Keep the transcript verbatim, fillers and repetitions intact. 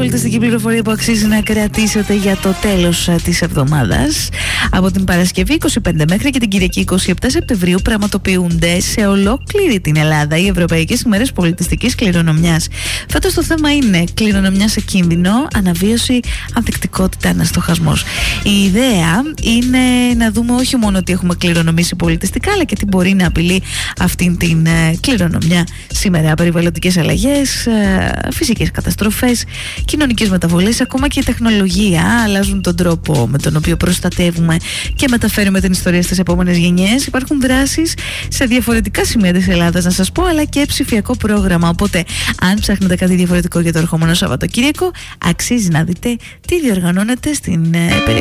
πολιτιστική πληροφορία που αξίζει να κρατήσετε για το τέλος της εβδομάδας. Από την Παρασκευή είκοσι πέντε μέχρι και την Κυριακή είκοσι επτά Σεπτεμβρίου πραγματοποιούνται σε ολόκληρη την Ελλάδα οι Ευρωπαϊκές ημέρες πολιτιστικής κληρονομιάς. Φέτος το θέμα είναι κληρονομιά σε κίνδυνο, αναβίωση, ανθεκτικότητα, αναστοχασμός. Η ιδέα είναι να δούμε όχι μόνο ότι έχουμε κληρονομήσει πολιτιστικά, αλλά και τι μπορεί να απειλεί αυτήν την ε, κληρονομιά σήμερα. Περιβαλλοντικές αλλαγές, ε, φυσικές καταστροφές, κοινωνικές μεταβολές, ακόμα και η τεχνολογία αλλάζουν τον τρόπο με τον οποίο προστατεύουμε και μεταφέρουμε την ιστορία στις επόμενες γενιές. Υπάρχουν δράσεις σε διαφορετικά σημεία της Ελλάδας, να σας πω, αλλά και ψηφιακό πρόγραμμα. Οπότε, αν ψάχνετε κάτι διαφορετικό για το ερχόμενο Σαββατοκύριακο, αξίζει να δείτε τι διοργανώνεται στην ε, περιοχή.